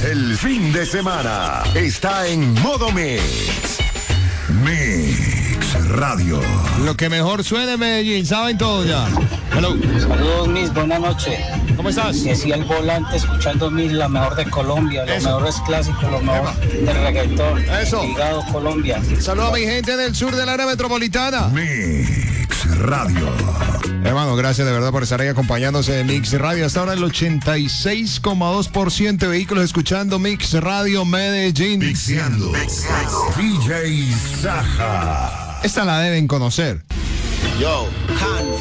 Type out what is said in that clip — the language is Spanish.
El fin de semana está en modo Mix. Mix Radio. Lo que mejor suena en Medellín, saben todo ya. Hello. Saludos, Miss, buenas noches. ¿Cómo estás? Decía el volante escuchando Miss, la mejor de Colombia, los mejores clásicos, lo mejor de reggaetón. Eso. Ligado Colombia. Saludos a mi gente del sur del área metropolitana. Mix Radio. Hermano, gracias de verdad por estar ahí acompañándose de Mix Radio. Hasta ahora el 86,2% de vehículos escuchando Mix Radio Medellín. Mixeando. DJ Saja. Esta la deben conocer. Yo, Han